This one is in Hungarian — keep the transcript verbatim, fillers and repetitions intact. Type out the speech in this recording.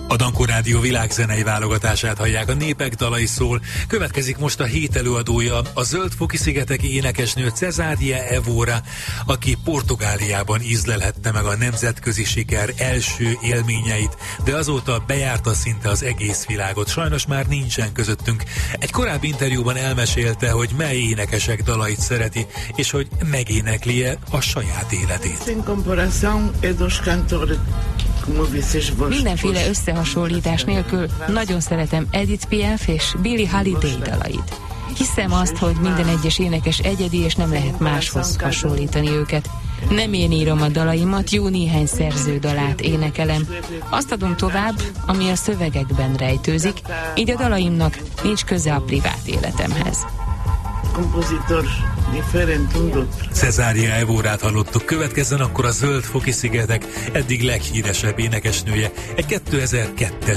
A Dankó Rádió világzenei válogatását hallják, a Népek dalai szól. Következik most a hét előadója, a Zöld-foki-szigeteki énekesnő Cesária Evora, aki Portugáliában ízlelhette meg a nemzetközi siker első élményeit, de azóta bejárta szinte az egész világot. Sajnos már nincsen közöttünk. Egy korábbi interjúban elmesélte, hogy mely énekesek dalait szereti, és hogy megénekli-e a saját életét. Mindenféle összehasonlítás nélkül nagyon szeretem Edith Piaf és Billie Holiday dalait. Hiszem azt, hogy minden egyes énekes egyedi, és nem lehet máshoz hasonlítani őket. Nem én írom a dalaimat, jó néhány szerző dalát énekelem. Azt adom tovább, ami a szövegekben rejtőzik, így a dalaimnak nincs köze a privát életemhez. Cesária Evorát hallottuk, következzen akkor a Zöld-foki-szigetek eddig leghíresebb énekesnője, egy kétezer-kettes